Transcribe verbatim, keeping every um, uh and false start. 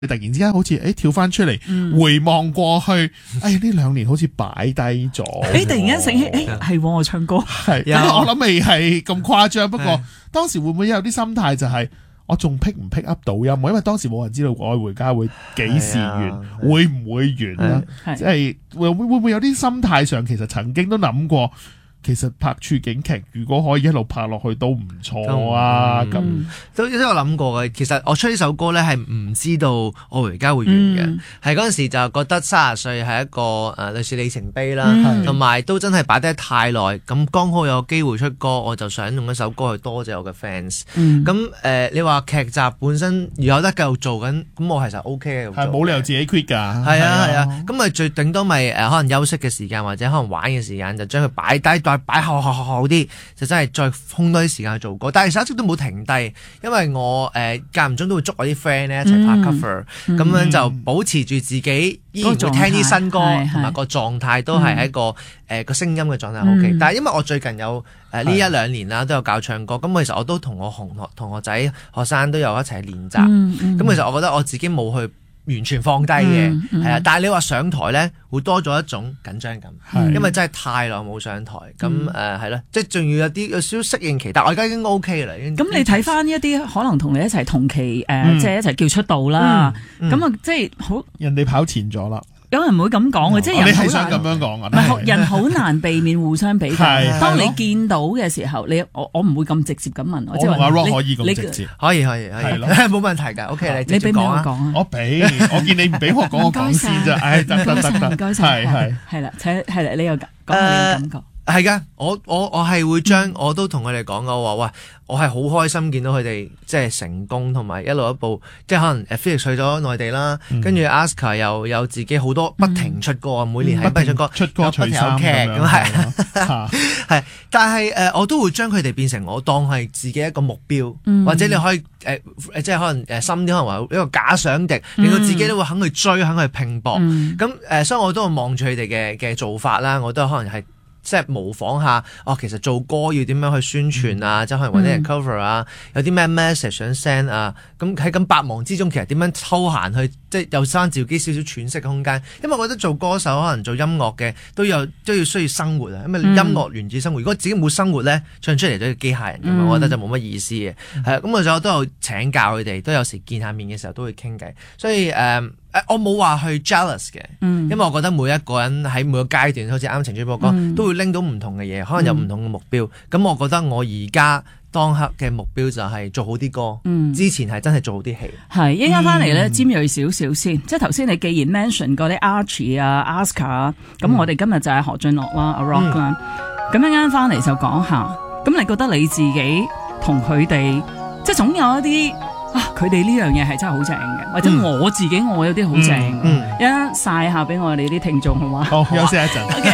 突然之間好似誒跳翻出嚟， 嗯、 回望過去，哎呀呢兩年好似擺低咗。 誒突然間醒起，誒係我唱歌係，我諗未係咁誇張。不過當時會唔會有啲心態就係、是、我仲 pick 唔 pick up 到音？因為當時冇人知道愛回家會幾時完，會唔會完啦？即係會會會唔會有啲心態上，其實曾經都諗過。其實拍處境劇如果可以一路拍落去都唔錯啊！咁、嗯、 都都有諗過嘅。其實我出呢首歌咧係唔知道我回家會完嘅，係嗰陣時就覺得三十歲係一個誒、呃、類似里程碑啦，同埋、嗯、都真係擺得太耐。咁剛好有機會出歌，我就想用一首歌去多謝我嘅 fans。咁、嗯、誒、呃，你話劇集本身如有得繼續做緊，咁我其實 O K 嘅。係冇理由自己 quit 㗎。 係啊係啊，咁咪、啊、最頂多咪誒可能休息嘅時間或者可能玩嘅時間，就將佢擺低。擺好好好啲，就真係再空多啲時間去做歌。但係其實一直都冇停低，因為我誒間唔中都會捉我啲 friend 咧一齊拍 cover，咁、嗯、樣就保持住自己依然會聽啲新歌，同埋個狀態都係喺個誒個、嗯呃、聲音嘅狀態 OK、嗯。但係因為我最近有誒呢、呃、一兩年啦，都有教唱歌，咁其實我都同我同學同學仔學生都有一齊練習。咁、嗯嗯、其實我覺得我自己冇去完全放低嘅，係、嗯嗯、啊！但係你話上台咧，會多咗一種緊張感，因為真係太耐冇上台，咁誒係咯，即係仲要有啲有少少適應期，但我而家已經 OK 啦。咁你睇翻一啲可能同你一齊同期誒，嗯、即係一齊叫出道啦，咁啊、嗯嗯，即係好人哋跑前咗啦。 有人唔會咁講嘅，即係人好難。你係想咁樣講啊？唔係人好難避免互相比較。當你見到嘅時候，你我我唔會咁直接咁問我。 我同阿 Rock 可以咁直接， 可以可以可以，冇問題㗎。OK，你你俾我講啊！ 我俾，我見你唔俾我講，我講先啫。唉，得得得得，唔該晒，係係係啦，請係啦，你又講下你嘅感覺。 係噶，我我我係會將、嗯、我都同佢哋講嘅話，喂，我係好開心見到佢哋即係成功，同埋一路一步，即係可能 Felix 去咗內地啦，跟住 Aska 又有自己好多不停出歌，嗯、每年係不停出歌， 出歌除衫劇咁係，係，但係誒、呃，我都會將佢哋變成我當係自己一個目標，嗯、或者你可以誒、呃，即係可能誒深啲，可能話一個假想敵，令到自己都會肯去追，肯去拼搏，咁誒、嗯呃，所以我都會望住佢哋嘅嘅做法啦，我都可能係。即係模仿下，哦，其實做歌要點樣去宣傳啊？即係可能揾啲人 cover 啊，有啲咩 message 想 send 啊？咁喺咁百忙之中，其實點樣偷閒去，即係又生自己少少喘息嘅空間？因為我覺得做歌手可能做音樂嘅都有都要需要生活啊，因為音樂源自生活。如果自己冇生活咧，唱出嚟都係機械人咁啊，我覺得就冇乜意思嘅。係啊，咁我就都有請教佢哋，都有時見下面嘅時候都會傾偈。所以誒。呃誒，我冇話去 jealous 嘅，嗯、因為我覺得每一個人喺每個階段，好似啱情主播講，嗯、都會拎到唔同嘅嘢，可能有唔同嘅目標。咁、嗯、我覺得我而家當刻嘅目標就係做好啲歌。嗯、之前係真係做好啲戲。係一陣間翻嚟咧，尖銳少少先。即係頭先你既然 mention 嗰啲 Archie 啊、Aska 啊，咁、嗯、我哋今日就係何俊樂啦、阿 Rock 啦。咁一陣間翻嚟就講下。咁你覺得你自己同佢哋，即係總有一啲。啊！佢哋呢樣嘢係真係好正嘅，或者我自己我有啲好正，一晒下俾我哋啲聽眾好嘛？ 好，休息一陣。